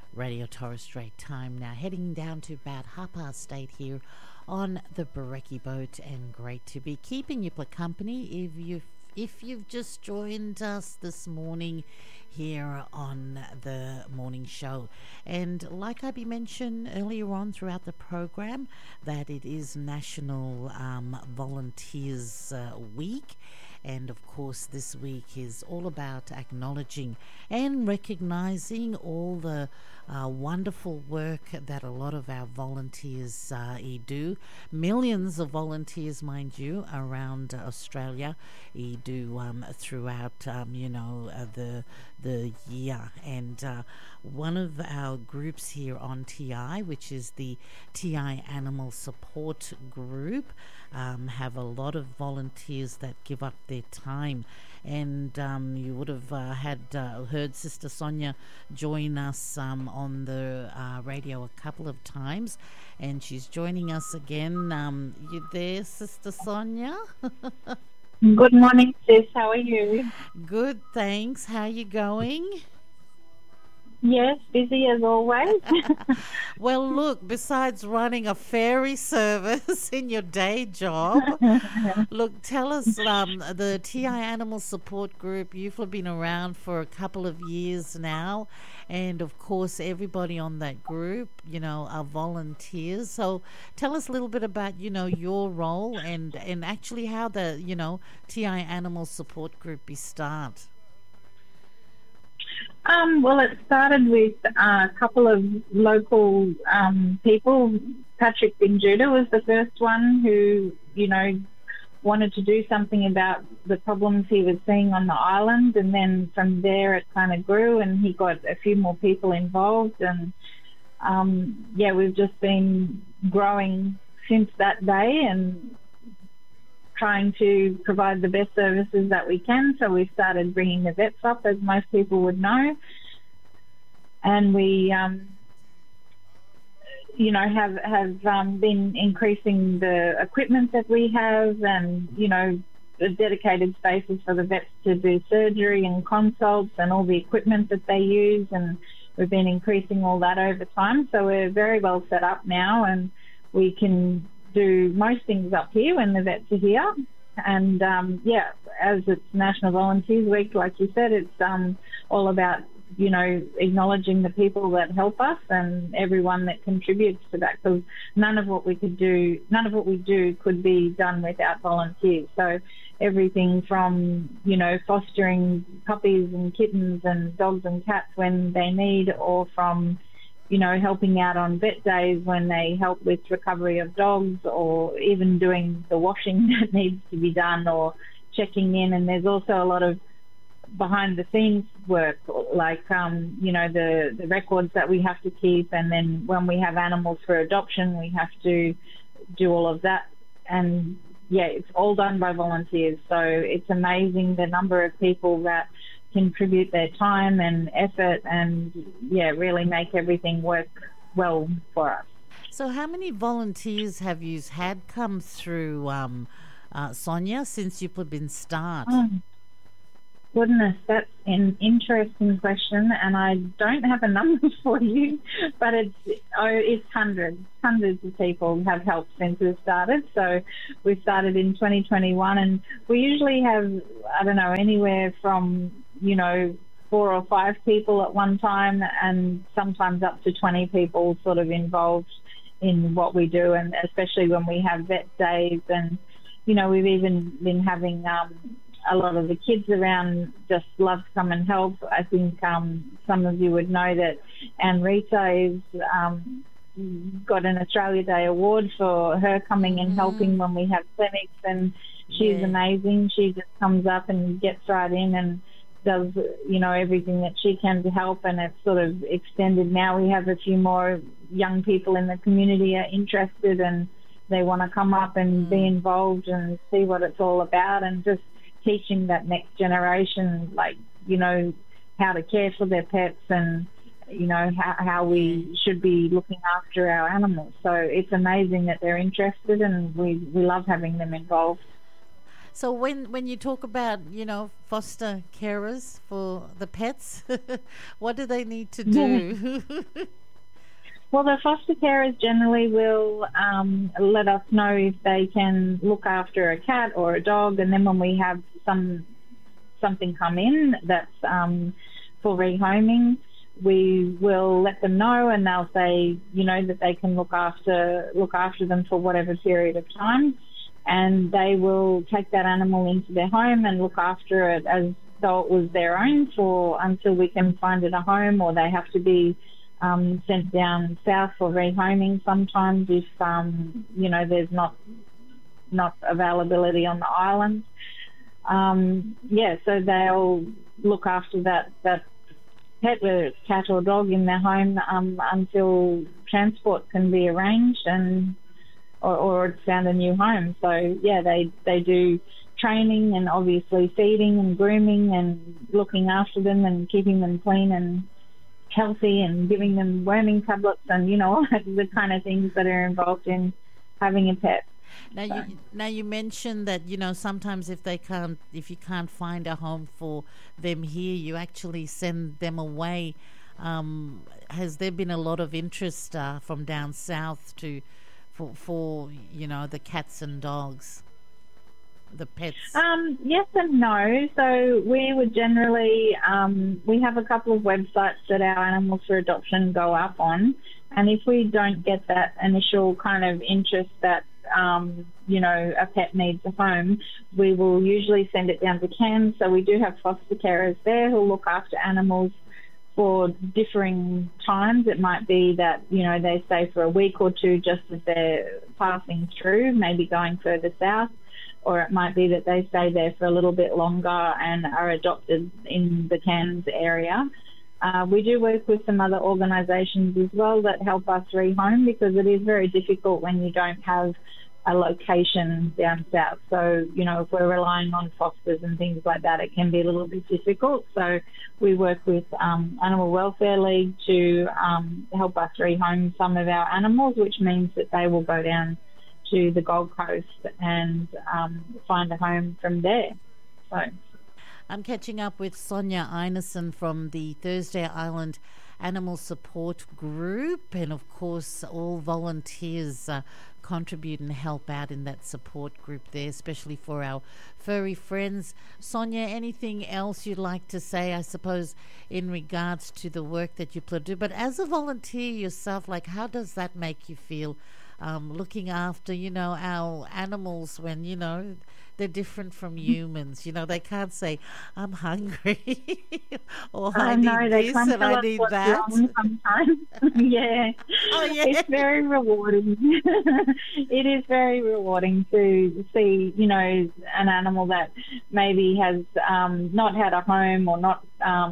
Radio Torres Strait time now, heading down to about 8:30 here on the Bereki boat, and great to be keeping you company if you've just joined us this morning here on the morning show. And like I mentioned earlier on throughout the program, that it is National Volunteers Week. And of course, this week is all about acknowledging and recognizing all the wonderful work that a lot of our volunteers do. Millions of volunteers, mind you, around Australia do throughout, the year. And one of our groups here on TI, which is the TI Animal Support Group, have a lot of volunteers that give up their time. And you would have heard Sister Sonia join us on the radio a couple of times, and she's joining us again. You there, Sister Sonia? Good morning, sis. How are you? Good, thanks. How you going? Yes, busy as always. Well, look, besides running a ferry service in your day job, look, tell us, the TI Animal Support Group, you've been around for a couple of years now, and of course everybody on that group, are volunteers. So tell us a little bit about, your role and actually how the, TI Animal Support Group start. Well, it started with a couple of local people. Patrick Binjuda was the first one who, wanted to do something about the problems he was seeing on the island. And then from there it kind of grew and he got a few more people involved. And, we've just been growing since that day and trying to provide the best services that we can. So we started bringing the vets up, as most people would know, and we have been increasing the equipment that we have, and the dedicated spaces for the vets to do surgery and consults and all the equipment that they use, and we've been increasing all that over time. So we're very well set up now, and we can do most things up here when the vets are here. And as it's National Volunteers Week, like you said, it's all about acknowledging the people that help us and everyone that contributes to that, because none of what we do could be done without volunteers. So everything from fostering puppies and kittens and dogs and cats when they need, or from helping out on vet days when they help with recovery of dogs, or even doing the washing that needs to be done, or checking in. And there's also a lot of behind the scenes work, like the records that we have to keep, and then when we have animals for adoption we have to do all of that. And it's all done by volunteers. So it's amazing the number of people that contribute their time and effort and really make everything work well for us. So how many volunteers have you had come through, Sonia, since you've been started? Goodness, that's an interesting question, and I don't have a number for you, but it's hundreds of people have helped since we've started. So we started in 2021, and we usually have, anywhere from 4 or 5 people at one time, and sometimes up to 20 people sort of involved in what we do, and especially when we have vet days. And we've even been having a lot of the kids around just love to come and help. I think some of you would know that Anne Rita is got an Australia Day award for her coming and helping when we have clinics, and she's amazing. She just comes up and gets right in and does everything that she can to help, and it's sort of extended now. We have a few more young people in the community are interested, and they want to come up and be involved and see what it's all about, and just teaching that next generation, how to care for their pets, and how we should be looking after our animals. So it's amazing that they're interested, and we love having them involved. So when you talk about, foster carers for the pets, what do they need to do? Well, the foster carers generally will let us know if they can look after a cat or a dog, and then when we have something come in that's for rehoming, we will let them know, and they'll say, that they can look after them for whatever period of time, and they will take that animal into their home and look after it as though it was their own until we can find it a home, or they have to be sent down south for rehoming sometimes if there's not availability on the island. So they'll look after that pet, whether it's cat or dog, in their home until transport can be arranged or it's found a new home. So they do training and obviously feeding and grooming and looking after them and keeping them clean and healthy and giving them worming tablets and all the kind of things that are involved in having a pet. Now you mentioned that sometimes if you can't find a home for them here, you actually send them away. Has there been a lot of interest from down south for the cats and dogs, the pets? Yes and no. So we would generally we have a couple of websites that our animals for adoption go up on, and if we don't get that initial kind of interest that a pet needs a home, we will usually send it down to Cairns. So we do have foster carers there who look after animals for differing times. It might be that, they stay for a week or two just as they're passing through, maybe going further south, or it might be that they stay there for a little bit longer and are adopted in the Cairns area. We do work with some other organisations as well that help us rehome, because it is very difficult when you don't have a location down south. So, if we're relying on fosters and things like that, it can be a little bit difficult. So we work with Animal Welfare League to help us rehome some of our animals, which means that they will go down to the Gold Coast and find a home from there. So I'm catching up with Sonia Einarsson from the Thursday Island Animal Support Group, and of course all volunteers contribute and help out in that support group there, especially for our furry friends. Sonia, anything else you'd like to say, I suppose, in regards to the work that you do? But as a volunteer yourself, how does that make you feel, looking after, our animals when, they're different from humans? They can't say, I'm hungry or I need this and I need that. Sometimes. Yeah. Oh, yeah. It's very rewarding. It is very rewarding to see, an animal that maybe has not had a home or not,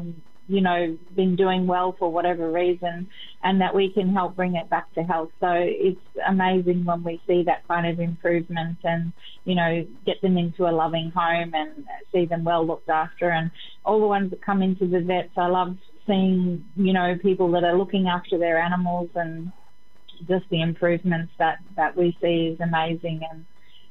been doing well for whatever reason, and that we can help bring it back to health. So it's amazing when we see that kind of improvement and, get them into a loving home and see them well looked after. And all the ones that come into the vets, I love seeing, people that are looking after their animals, and just the improvements that we see is amazing. And,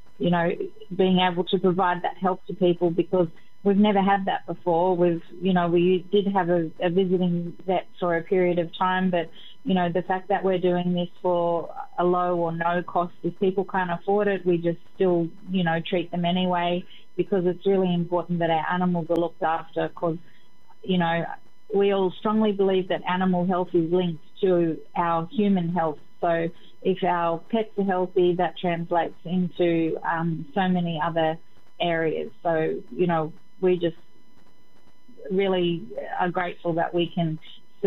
being able to provide that help to people, because we've never had that before. We did have a visiting vet for a period of time, but, the fact that we're doing this for a low or no cost, if people can't afford it, we just still, treat them anyway, because it's really important that our animals are looked after, because, we all strongly believe that animal health is linked to our human health. So if our pets are healthy, that translates into so many other areas. So, we just really are grateful that we can,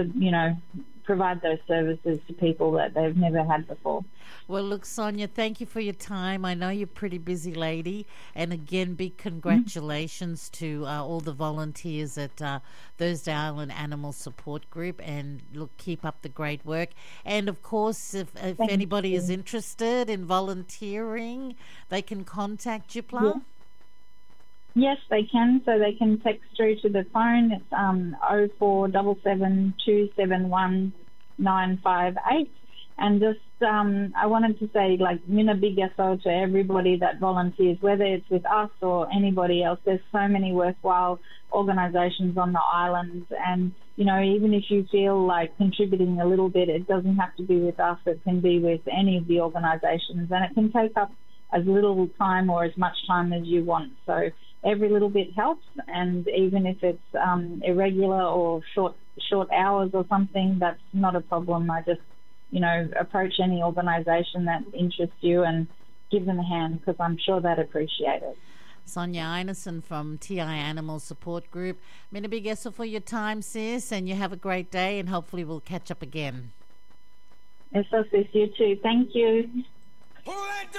provide those services to people that they've never had before. Well, look, Sonia, thank you for your time. I know you're a pretty busy lady. And again, big congratulations to all the volunteers at Thursday Island Animal Support Group. And look, keep up the great work. And of course, if anybody is interested in volunteering, they can contact Jupla. Yeah. Yes, they can. So they can text through to the phone. It's 0477 271 958. And just, I wanted to say, like, mina big geso to everybody that volunteers, whether it's with us or anybody else. There's so many worthwhile organisations on the island. And, you know, even if you feel like contributing a little bit, it doesn't have to be with us. It can be with any of the organisations. And it can take up as little time or as much time as you want. So every little bit helps. And even if it's irregular or short hours or something, that's not a problem. I just, you know, approach any organisation that interests you and give them a hand, because I'm sure they'd appreciate it. Sonia Einarson from TI Animal Support Group. Mina big geso for your time, sis, and you have a great day, and hopefully we'll catch up again. Yes, sis, you too. Thank you.